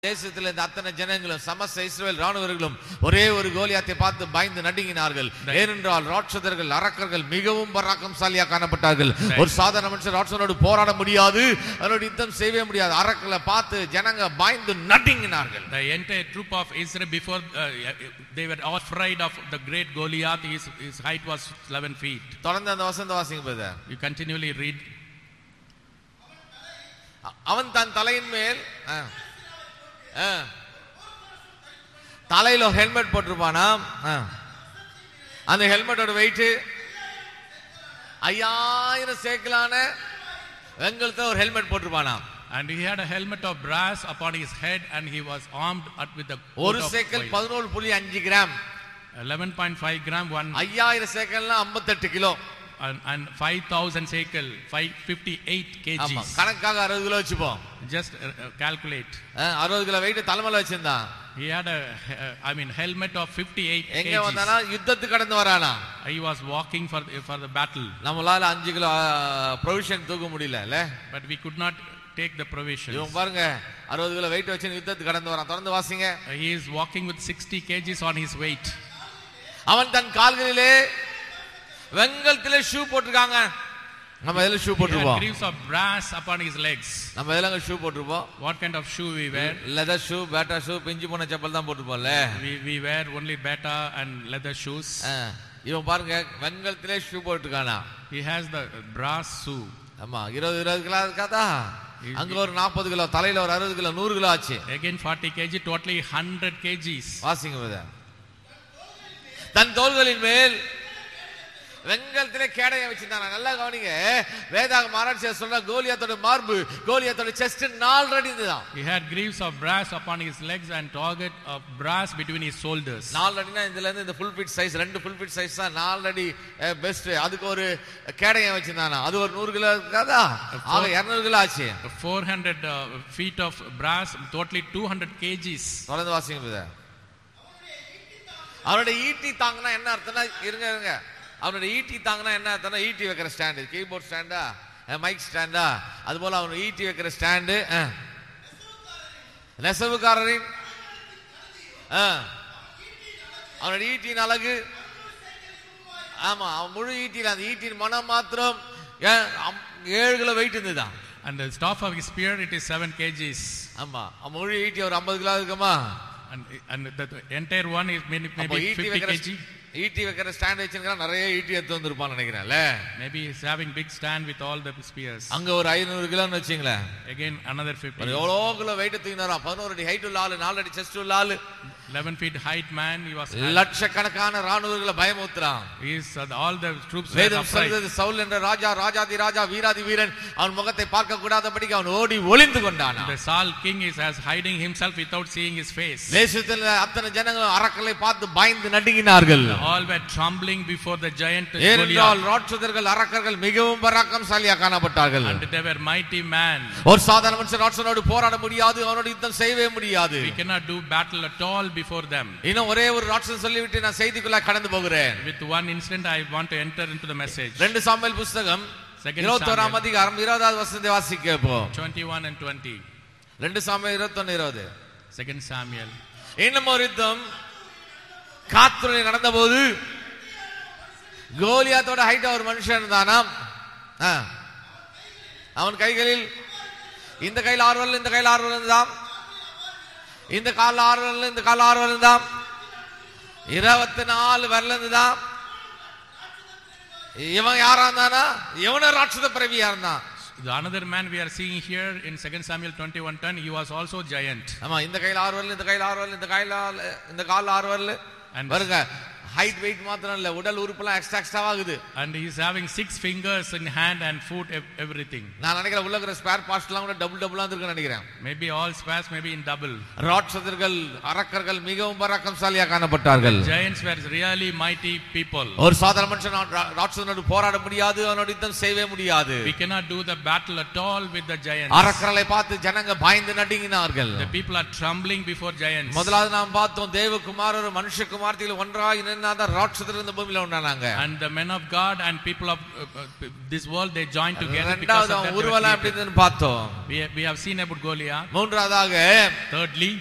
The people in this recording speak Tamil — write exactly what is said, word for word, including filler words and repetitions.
தேசத்தில் இந்த அத்தனை ஜனங்களும் சமஸ்த இஸ்ரவேல் ராணுவர்களும் ஒரே ஒரு கோலியாத்தை பார்த்து பயந்து நடுங்கினார்கள். ஏனென்றால் ராட்சதர்கள் அரக்கர்கள் மிகவும் பராக்கிரமசாலியாக காணப்பட்டார்கள். ஒரு சாதாரண மனுஷன் ராட்சதனோடு போராட முடியாது, அவனோடு யுத்தம் செய்யவே முடியாது. அரக்கர்களை பார்த்து ஜனங்க பயந்து நடுங்கினார்கள். The entire troop of Israel before uh, they were all afraid of the great Goliath. His, his height was eleven feet. தொடர்ந்து அந்த வசனத்தை வாசிங்க பிரதர். You continually read. அவன் தன் தலையின் மேல் தலையில ஹெல்மெட் போட்டிருப்பானா, அந்த ஹெல்மெட்டோட வெயிட் ஐயாயிரம் சேக்கலான வெங்கலத்தை ஒரு helmet போட்டிருப்பானா. And he had a helmet of brass upon his head and he was armed with the ஒரு சேக்கல் பதினொன்று புள்ளி ஐந்து gram, eleven point five gram, one ஐயாயிரம் சேக்கல்னா ஐம்பத்தெட்டு kilo, and, and five thousand shekel, five fifty-eight kgs. கணக்காக அறுபது கிலோ வச்சுப்போம். Just uh, calculate. அறுபது கிலோ வெயிட் தலைமையில வச்சிருந்தான். He had a uh, I mean helmet of fifty-eight kgs. எங்க வந்தானா யுத்தத்துக்கு கடந்து வரானா. He was walking for for the battle. நம்மளால அஞ்சு கிலோ ப்ரொவிஷன் தூக்க முடியல. But we could not take the provisions. இவன் பாருங்க அறுபது கிலோ வெயிட் வச்சு யுத்தத்துக்கு கடந்து வரான். தொடர்ந்து வாசிங்க. He is walking with sixty kgs on his weight. அவன் தன் கால்களிலே வெங்கலத்திலே ஷூ போட்டுருக்காங்க. நம்ம எதுல shoe போட்டுருப்போம்? Greaves of brass upon his legs. நம்ம எதுல shoe போட்டுருப்போம்? What kind of shoe we wear? leather shoe, bata shoe, பிஞ்சு போன செப்பல் தான் போட்டுருப்போம்ல. We we wear only bata and leather shoes. இவன் பாருங்க வெங்கலத்திலே shoe போட்டுருக்கானா. He has the brass shoe. ஆமா இருபது இருபது கிலோ இருக்காதா? அங்க ஒரு நாற்பது கிலோ, தலையில ஒரு அறுபது கிலோ, நூறு கிலோ ஆச்சு. Again forty kg, totally one hundred kgs. வாசிங்க பிரதர். தன் தோள்களின் மேல் வெங்கலத்திலே கேடயம் வச்சிருந்தாங்க. நல்லா கவனிங்க, வேதாகம ஆராய்ச்சியாளர் சொல்ற கோலியாத்தோட மார்பு, கோலியாத்தோட செஸ்ட் நாலு அடி இருந்துதான். He had greaves of brass upon his legs and target of brass between his shoulders. நாலு அடினா இதுல இருந்து இந்த ஃபுல் ஃபிட் சைஸ், ரெண்டு ஃபுல் ஃபிட் சைஸ் தான் நாலு அடி பெஸ்ட். அதுக்கு ஒரு கேடயம் வச்சிருந்தானா. அது ஒரு நூறு கிலோ இருக்காதா? ஆக இருநூறு கிலோ ஆச்சு. four hundred uh, feet of brass, totally two hundred kgs. தொடர்ந்து வாசிங்க பிரதர். அவருடைய ஈட்டி தாங்கனா என்ன அர்த்தம்னா, இருங்க இருங்க அவனுடைய ஈட்டி தாங்கினா என்ன அர்த்தம்னா, ஈட்டி வைக்கிற ஸ்டாண்டு, கீபோர்ட் ஸ்டாண்டா, மைக் ஸ்டாண்டா, அது போல அவன் ஈட்டி வைக்கிற ஸ்டாண்டு. நெசவுக்காரரின் அவனுடைய ஈட்டின் அழகு. ஆமா அவன் முழு ஈட்டியில் அந்த ஈட்டின் மனம் மாத்திரம் ஏழு கிலோ வெயிட் இருந்துதான். And the staff of his spear, it is seven kgs. ஆமா அவன் முழு ஈட்டி ஒரு ஐம்பது கிலோ இருக்குமா. And, and the, the entire one is maybe, maybe fifty kg. ஈட்டி வைக்கிற ஸ்டாண்ட் வச்சிருக்கான். நிறைய ஈட்டி எடுத்து வந்திருப்பான்னு நினைக்கிறேன்ல. Maybe he is having big stand with all the spears. அங்க ஒரு ஐநூறு கிலோன்னு வச்சீங்களேன். Again another fifty. எவ்வளோ கிலோ வெயிட் தூக்கினாரா. பதினோரு அடி ஹைட் உள்ள ஆளு, நாலு அடி செஸ்ட் உள்ள ஆளு, eleven feet height man. He was லட்சக்கணக்கான ராணுவர்களை பயமுறுத்துறான். He is uh, all the troops. வேதம் சொல்றது சவுல் என்ற ராஜா, ராஜாதி ராஜா, வீராதி வீரன், அவன் முகத்தை பார்க்க கூடாதபடிக்கு அவன் ஓடி ஒளிந்து கொண்டான். The Saul king is as hiding himself without seeing his face. தேசத்தில் அத்தனை ஜனங்கள் அரக்கர்களை பார்த்து பயந்து நடுங்கினார்கள். All were trembling before the giant Goliath. ராட்சதர்கள் அரக்கர்கள் மிகவும் பராக்கிரமசாலியாக காணப்பட்டார்கள். And they were mighty man. ஒரு சாதாரண மனுஷன் ராட்சதனோடு போராட முடியாது, அவனோடு யுத்தம் செய்யவே முடியாது. We cannot do battle at all before them. இன்னும் ஒரே ஒரு ராட்சதன் சொல்லிவிட்டு நான் செய்திக்குள்ள கடந்து போகிறேன். With one incident I want to enter into the message. ரெண்டு சாமுவேல் புத்தகம் இருபத்தோராம் அதிகாரம் இருபதாவது வசனத்தை வாசிக்க போ. twenty-one and twenty. ரெண்டு சாமுவேல் இருபத்தொன்று இருபது. Second Samuel. இன்னும் ஒரு யுத்தம் காத்ரோனில் நடந்தபோது கோலியாத்தோட ஹைட் ஒரு மனுஷன் இருந்தானாம். அவன் கைகளில் இந்த கையில் ஆறு வரல, இந்த கையில் ஆறு வரல் இருந்தாம், இந்த கால ஆறு வரல, இந்த கால ஆறு வரல் இருந்தாம், இருபத்தி நாலு வரல இருந்துதான். இவன் யாரா இருந்தானா? இவன ராட்சத பிறவியா இருந்தான். The another man we are seeing here in Second Samuel twenty-one ten, he was also giant. ஆமா இந்த கையில் ஆறு வரல, இந்த கையில் ஆறு வரல, இந்த கையில் இந்த கால ஆறு வரல. பாருங்க height weight மாத்திரம் இல்ல, உடல் உறுப்புலாம் எக்ஸ்ட்ரா எக்ஸ்ட்ரா ஆகுது. And he is having six fingers in hand and foot, everything. நான் நினைக்கிறேன் உள்ள இருக்கிற ஸ்பேர் பார்ட்ஸ் எல்லாம் கூட டபுள் டபுளா இருக்குன்னு நினைக்கிறேன். Maybe all spares, maybe in double. ராட்சதர்கள் அரக்கர்கள் மிகவும் பராக்கிரமசாலியாக காணப்பட்டார்கள். Giants were really mighty people. ஒரு சாதாரண மனுஷன் ராட்சதனோடு போராட முடியாது, அவனோடு யுத்தம் செய்யவே முடியாது. We cannot do the battle at all with the giants. அரக்கர்களை பார்த்து ஜனங்க பயந்து நடுங்கினார்கள். The people are trembling before giants. முதலாவது நாம் பார்த்தோம் தேவகுமாரர் மனுஷகுமாரத்திகள் ஒன்றாய் காரணத்தினால தான் ராட்சதர்கள் இந்த பூமியில உண்டானாங்க. And the men of God and people of uh, uh, this world, they joined together because இரண்டாவது of that. உருவலாம் எப்படி இருந்ததுன்னு பார்த்தோம். We have, we have seen about Goliath. மூன்றாவதாக Thirdly,